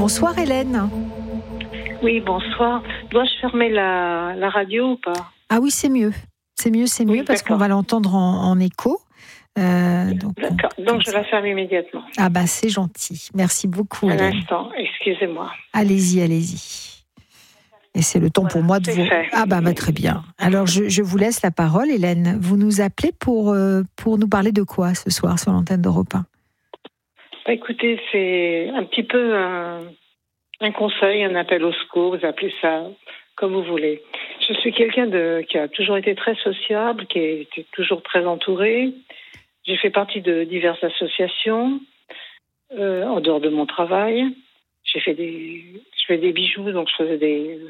Bonsoir Hélène. Oui, bonsoir. Dois-je fermer la radio ou pas? Ah oui, c'est mieux. C'est mieux Oui, parce qu'on va l'entendre en écho. D'accord. Donc je la ferme immédiatement. Ah bah c'est gentil. Merci beaucoup Hélène. Un instant, excusez-moi. Allez-y. Et c'est le temps pour moi de vous... fait. Ah bah très bien. Alors je vous laisse la parole Hélène. Vous nous appelez pour nous parler de quoi ce soir sur l'antenne d'Europe 1? Écoutez, c'est un petit peu un conseil, un appel au secours, vous appelez ça comme vous voulez. Je suis quelqu'un qui a toujours été très sociable, qui a été toujours très entouré. J'ai fait partie de diverses associations en dehors de mon travail. Je fais des bijoux, donc je faisais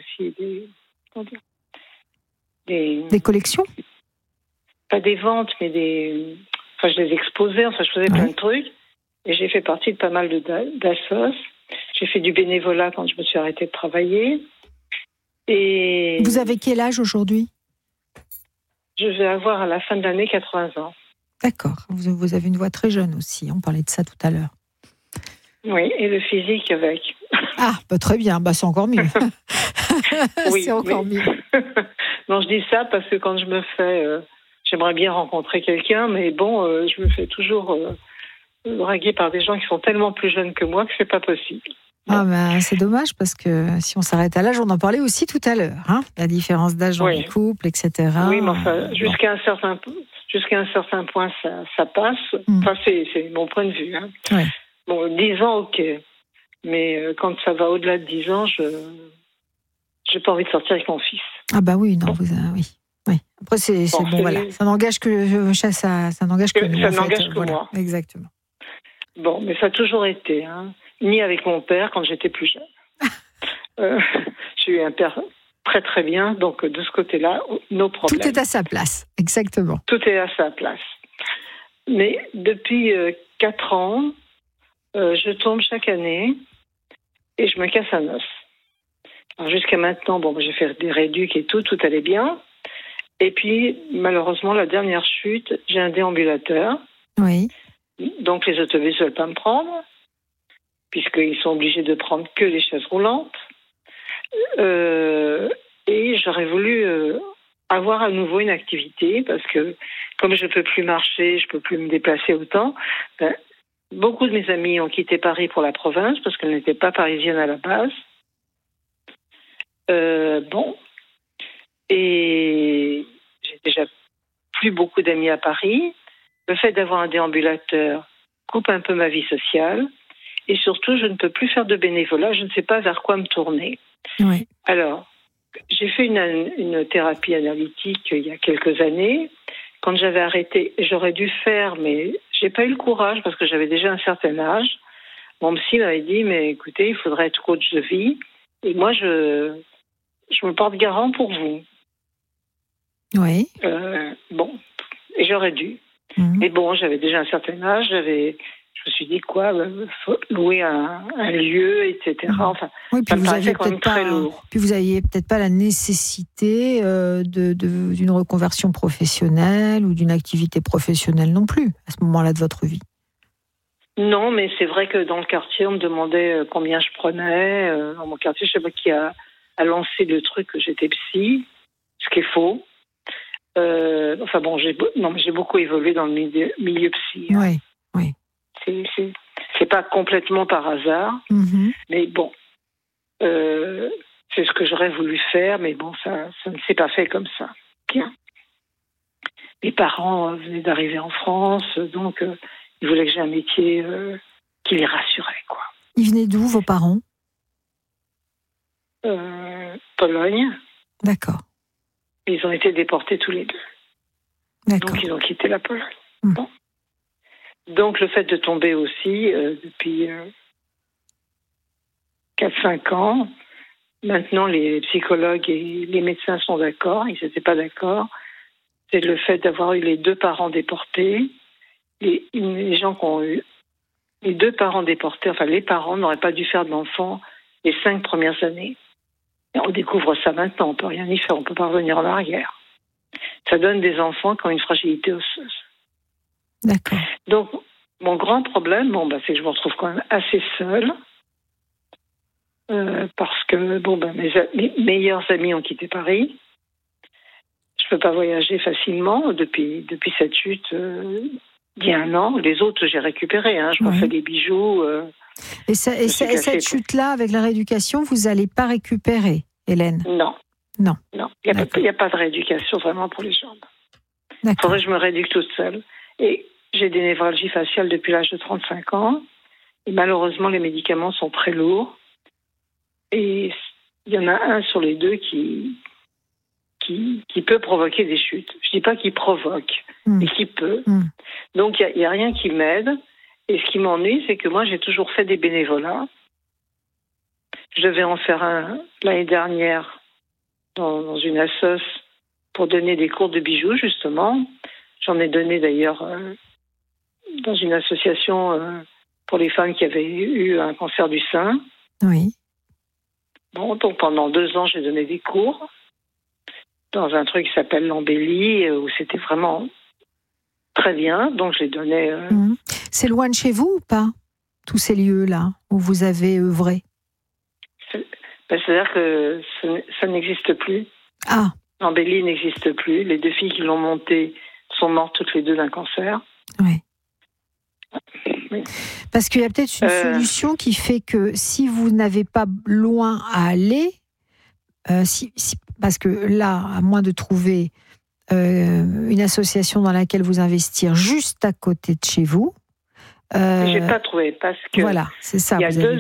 des collections? Pas des ventes, mais je les exposais, je faisais plein de trucs. Et j'ai fait partie de pas mal d'assos. J'ai fait du bénévolat quand je me suis arrêtée de travailler. Et vous avez quel âge aujourd'hui? Je vais avoir à la fin de l'année 80 ans. D'accord. Vous avez une voix très jeune aussi. On parlait de ça tout à l'heure. Oui, et le physique avec. Ah, bah très bien. Bah, c'est encore mieux. Oui, c'est encore mieux. Non, je dis ça parce que quand je me fais... j'aimerais bien rencontrer quelqu'un, mais bon, je me fais toujours draguer par des gens qui sont tellement plus jeunes que moi que c'est pas possible. Ah ben, c'est dommage parce que si on s'arrête à l'âge, on en parlait aussi tout à l'heure, la différence d'âge dans les couples, etc. Oui, mais enfin, jusqu'à un certain point, ça passe. Enfin, c'est mon point de vue. Ouais. Bon, 10 ans, ok. Mais quand ça va au-delà de 10 ans, j'ai pas envie de sortir avec mon fils. Ah bah oui, non, oui. Après, c'est bon, voilà. Ça n'engage que ça n'engage que nous. Ça n'engage que moi. Exactement. Bon, mais ça a toujours été, ni avec mon père quand j'étais plus jeune. J'ai eu un père très très bien, donc de ce côté-là, nos problèmes. Tout est à sa place, exactement. Tout est à sa place. Mais depuis 4 ans, je tombe chaque année et je me casse un os. Alors jusqu'à maintenant, j'ai fait des réducs et tout allait bien. Et puis, malheureusement, la dernière chute, j'ai un déambulateur. Oui. Donc les autobus ne veulent pas me prendre, puisqu'ils sont obligés de prendre que les chaises roulantes. Et j'aurais voulu avoir à nouveau une activité, parce que comme je ne peux plus marcher, je ne peux plus me déplacer autant, beaucoup de mes amis ont quitté Paris pour la province, parce qu'elles n'étaient pas parisiennes à la base. Et j'ai déjà plus beaucoup d'amis à Paris. Le fait d'avoir un déambulateur coupe un peu ma vie sociale. Et surtout, je ne peux plus faire de bénévolat. Je ne sais pas vers quoi me tourner. Oui. Alors, j'ai fait une thérapie analytique il y a quelques années. Quand j'avais arrêté, j'aurais dû faire, mais j'ai pas eu le courage parce que j'avais déjà un certain âge. Mon psy m'avait dit, mais écoutez, il faudrait être coach de vie. Et moi, je me porte garant pour vous. Oui. Et j'aurais dû. Mais bon, j'avais déjà un certain âge, je me suis dit faut louer un lieu, etc. Enfin, oui, puis ça me paraissait quand même très lourd. Puis vous n'aviez peut-être pas la nécessité d'une reconversion professionnelle ou d'une activité professionnelle non plus, à ce moment-là de votre vie. Non, mais c'est vrai que dans le quartier, on me demandait combien je prenais. Dans mon quartier, je sais pas qui a lancé le truc que j'étais psy, ce qui est faux. J'ai beaucoup évolué dans le milieu psy. Oui. C'est pas complètement par hasard, mais bon, c'est ce que j'aurais voulu faire, mais bon, ça ne s'est pas fait comme ça. Bien. Mes parents venaient d'arriver en France, donc ils voulaient que j'ai un métier qui les rassurait, quoi. Ils venaient d'où, vos parents? Pologne. D'accord. Ils ont été déportés tous les deux. D'accord. Donc, ils ont quitté la Pologne. Bon. Donc, le fait de tomber aussi, depuis 4-5 ans, maintenant, les psychologues et les médecins sont d'accord, ils n'étaient pas d'accord. C'est le fait d'avoir eu les 2 parents déportés. Les gens qui ont eu les 2 parents déportés, enfin, les parents n'auraient pas dû faire d'enfants les 5 premières années. Et on découvre ça maintenant, on ne peut rien y faire, on ne peut pas revenir en arrière. Ça donne des enfants qui ont une fragilité osseuse. D'accord. Donc, mon grand problème, c'est que je me retrouve quand même assez seule. parce que mes meilleurs amis ont quitté Paris. Je peux pas voyager facilement depuis cette chute d'il y a un an. Les autres, j'ai récupéré. Je refais des bijoux. Et cette chute-là, avec la rééducation, vous n'allez pas récupérer, Hélène? Non. Non. Il n'y a pas de rééducation vraiment pour les jambes. Il faudrait que je me rééduque toute seule. Et j'ai des névralgies faciales depuis l'âge de 35 ans. Et malheureusement, les médicaments sont très lourds. Et il y en a un sur les deux qui peut provoquer des chutes. Je ne dis pas qu'il provoque, mais qui peut. Donc, il n'y a rien qui m'aide. Et ce qui m'ennuie, c'est que moi, j'ai toujours fait des bénévolats. Je devais en faire un l'année dernière dans une assoce pour donner des cours de bijoux, justement. J'en ai donné d'ailleurs dans une association pour les femmes qui avaient eu un cancer du sein. Oui. Bon, donc pendant 2 ans, j'ai donné des cours dans un truc qui s'appelle l'Embellie, où c'était vraiment très bien. Donc, je les donnais. C'est loin de chez vous ou pas, tous ces lieux-là où vous avez œuvré? C'est-à-dire que ça n'existe plus. Ah. L'Embellie n'existe plus. Les 2 filles qui l'ont montée sont mortes toutes les 2 d'un cancer. Oui. Parce qu'il y a peut-être une solution qui fait que si vous n'avez pas loin à aller, parce que là, à moins de trouver une association dans laquelle vous investir juste à côté de chez vous. J'ai pas trouvé parce que. Voilà, c'est ça. Il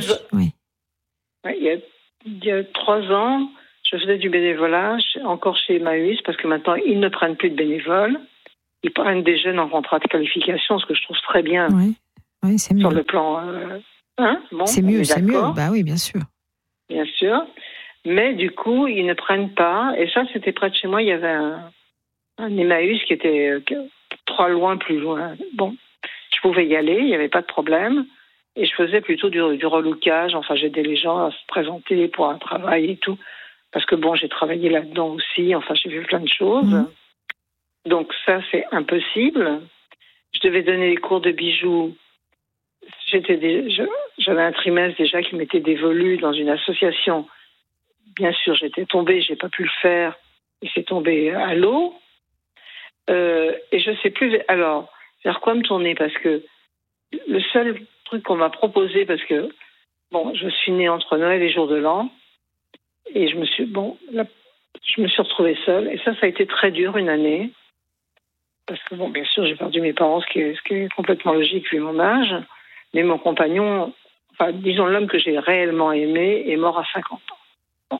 y a 3 ans, je faisais du bénévolat encore chez Emmaüs parce que maintenant ils ne prennent plus de bénévoles. Ils prennent des jeunes en contrat de qualification, ce que je trouve très bien. Oui, c'est mieux. Sur le plan. C'est mieux, c'est mieux. Bah oui, bien sûr. Bien sûr. Mais du coup, ils ne prennent pas. Et ça, c'était près de chez moi. Il y avait un Emmaüs qui était 3 loin, plus loin. Bon, je pouvais y aller, il n'y avait pas de problème. Et je faisais plutôt du relookage. Enfin, j'aidais les gens à se présenter pour un travail et tout. Parce que j'ai travaillé là-dedans aussi. Enfin, j'ai vu plein de choses. Donc ça, c'est impossible. Je devais donner des cours de bijoux. J'avais un trimestre déjà qui m'était dévolu dans une association. Bien sûr, j'étais tombée, j'ai pas pu le faire. Et c'est tombé à l'eau. Et je sais plus, alors, vers quoi me tourner, parce que le seul truc qu'on m'a proposé, parce que, je suis née entre Noël et Jour de l'An, et je me suis retrouvée seule, et ça a été très dur une année, parce que, bien sûr, j'ai perdu mes parents, ce qui est complètement logique vu mon âge, mais mon compagnon, disons l'homme que j'ai réellement aimé, est mort à 50 ans.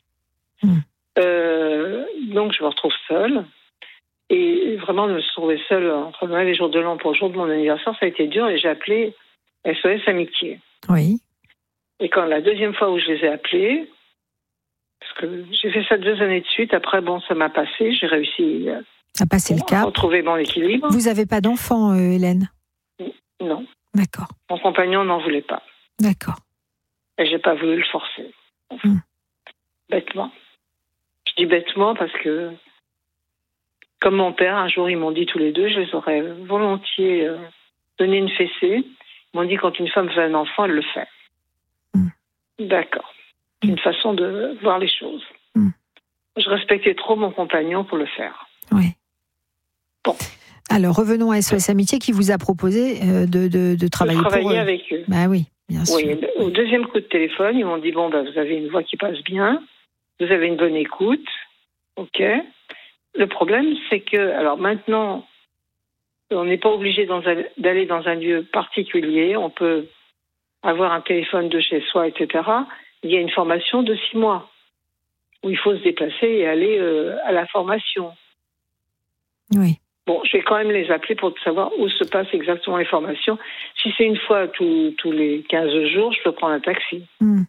Donc, je me retrouve seule. Et vraiment, de me trouver seule entre Noël et Jour de l'An pour le jour de mon anniversaire, ça a été dur et j'ai appelé SOS Amitié. Oui. Et quand la 2e fois où je les ai appelés, parce que j'ai fait ça 2 années de suite, après, ça m'a passé, j'ai réussi à passer le cap. À retrouver mon équilibre. Vous n'avez pas d'enfant, Hélène? Non. D'accord. Mon compagnon n'en voulait pas. D'accord. Et j'ai pas voulu le forcer. Bêtement. Je dis bêtement parce que comme mon père, un jour, ils m'ont dit tous les 2, je les aurais volontiers donné une fessée. Ils m'ont dit, quand une femme veut un enfant, elle le fait. D'accord. C'est une façon de voir les choses. Je respectais trop mon compagnon pour le faire. Oui. Bon. Alors, revenons à SOS Amitié qui vous a proposé de travailler pour eux. Avec eux. Bah oui, bien sûr. Oui, au 2e coup de téléphone, ils m'ont dit, vous avez une voix qui passe bien, vous avez une bonne écoute, ok. Le problème, c'est que, alors maintenant, on n'est pas obligé d'aller dans un lieu particulier. On peut avoir un téléphone de chez soi, etc. Il y a une formation de 6 mois où il faut se déplacer et aller à la formation. Oui. Je vais quand même les appeler pour savoir où se passent exactement les formations. Si c'est une fois tous les 15 jours, je peux prendre un taxi.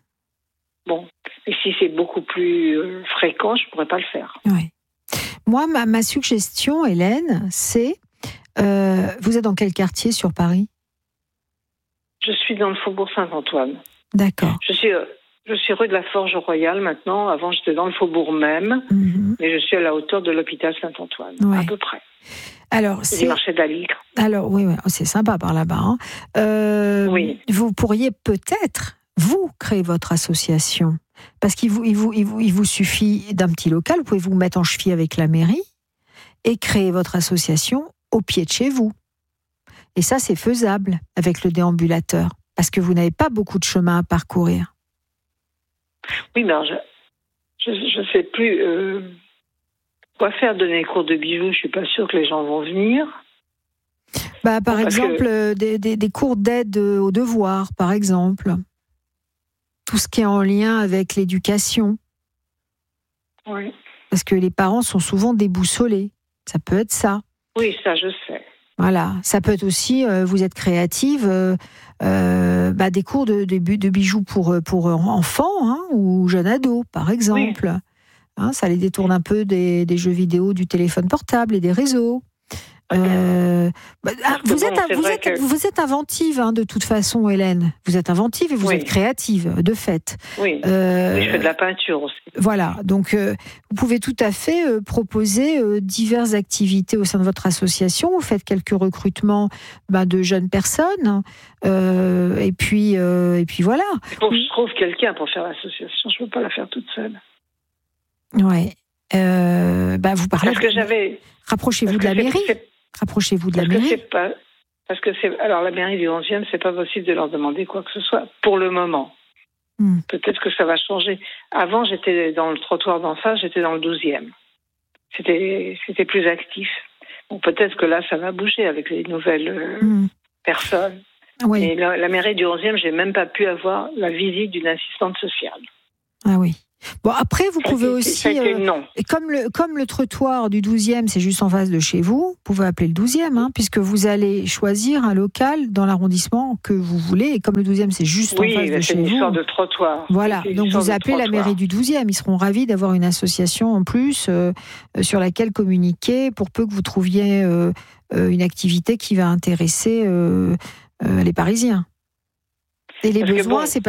Et si c'est beaucoup plus fréquent, je ne pourrais pas le faire. Oui. Moi, ma suggestion, Hélène, c'est... vous êtes dans quel quartier sur Paris? Je suis dans le Faubourg Saint-Antoine. D'accord. Je suis rue de la Forge Royale maintenant. Avant, j'étais dans le Faubourg même. Mais je suis à la hauteur de l'hôpital Saint-Antoine, à peu près. Alors, c'est du marché d'Aligre. Alors, oui, c'est sympa par là-bas. Oui. Vous pourriez peut-être, vous, créer votre association. Parce qu'il vous suffit d'un petit local, vous pouvez vous mettre en cheville avec la mairie et créer votre association au pied de chez vous. Et ça, c'est faisable avec le déambulateur, parce que vous n'avez pas beaucoup de chemin à parcourir. Oui, mais alors je sais plus quoi faire, donner cours de bijoux, je suis pas sûre que les gens vont venir. Par exemple, des cours d'aide aux devoirs, par exemple. Tout ce qui est en lien avec l'éducation. Oui. Parce que les parents sont souvent déboussolés. Ça peut être ça. Oui, ça, je sais. Voilà. Ça peut être aussi, vous êtes créative, des cours de bijoux pour enfants ou jeunes ados, par exemple. Oui. Ça les détourne un peu des jeux vidéo, du téléphone portable et des réseaux. Vous êtes inventive, de toute façon, Hélène. Vous êtes inventive et vous êtes créative, de fait. Oui, je fais de la peinture aussi. Voilà, donc vous pouvez tout à fait proposer diverses activités au sein de votre association. Vous faites quelques recrutements de jeunes personnes, et puis voilà. Il faut que je trouve quelqu'un pour faire l'association. Je ne peux pas la faire toute seule. Ouais. Vous parlez. Parce que j'avais. Rapprochez-vous de la mairie. Rapprochez-vous de la mairie. Parce que alors la mairie du 11e, c'est pas possible de leur demander quoi que ce soit pour le moment. Peut-être que ça va changer. Avant, j'étais dans le trottoir d'en face, j'étais dans le 12e. C'était plus actif. Bon, peut-être que là, ça va bouger avec les nouvelles personnes. Oui. Mais la mairie du 11e, j'ai même pas pu avoir la visite d'une assistante sociale. Ah oui. Bon, après, vous pouvez aussi, non. comme le trottoir du 12e, c'est juste en face de chez vous, vous pouvez appeler le 12e, puisque vous allez choisir un local dans l'arrondissement que vous voulez, et comme le 12e, c'est juste en face de chez vous. Oui, c'est une histoire de trottoir. Voilà, donc vous appelez la mairie du 12e, ils seront ravis d'avoir une association en plus sur laquelle communiquer, pour peu que vous trouviez une activité qui va intéresser les Parisiens. Et les besoins, c'est pas